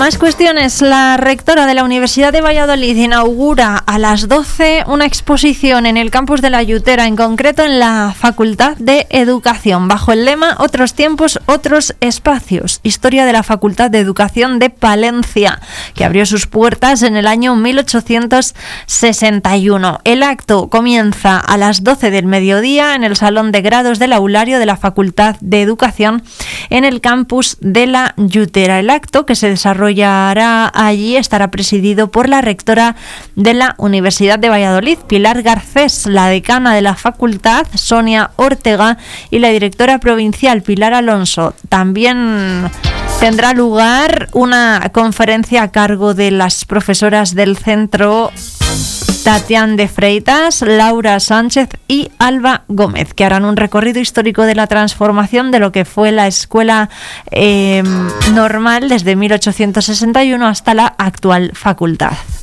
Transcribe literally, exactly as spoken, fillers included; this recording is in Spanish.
Más cuestiones. La rectora de la Universidad de Valladolid inaugura a las doce una exposición en el campus de La Yutera, en concreto en la Facultad de Educación, bajo el lema Otros tiempos, otros espacios. Historia de la Facultad de Educación de Palencia, que abrió sus puertas en el año mil ochocientos sesenta y uno. El acto comienza a las doce del mediodía en el Salón de Grados del Aulario de la Facultad de Educación en el campus de La Yutera. El acto, que se desarrolla desarrollará allí, estará presidido por la rectora de la Universidad de Valladolid, Pilar Garcés, la decana de la facultad, Sonia Ortega, y la directora provincial, Pilar Alonso. También tendrá lugar una conferencia a cargo de las profesoras del centro, Tatiana de Freitas, Laura Sánchez y Alba Gómez, que harán un recorrido histórico de la transformación de lo que fue la escuela eh, normal desde mil ochocientos sesenta y uno hasta la actual facultad.